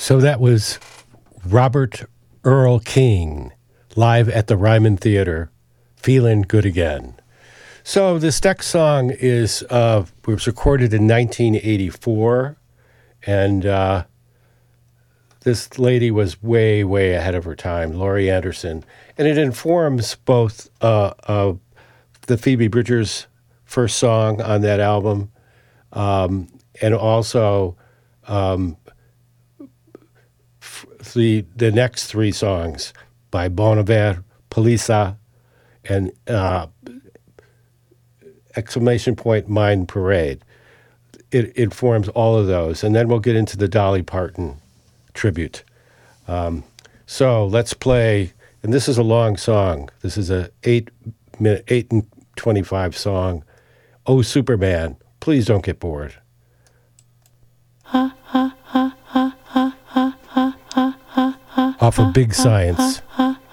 So that was Robert Earl King, live at the Ryman Theater, Feeling Good Again. So this next song was recorded in 1984, and this lady was way, way ahead of her time, Laurie Anderson. And it informs both the Phoebe Bridgers' first song on that album, and also the next three songs by Bon Iver, Polissa, and exclamation point Mind Parade. It informs all of those, and then we'll get into the Dolly Parton tribute. So let's play, and this is a long song. This is a 8 and 25 song. Oh, Superman, please don't get bored. Off of Big Science.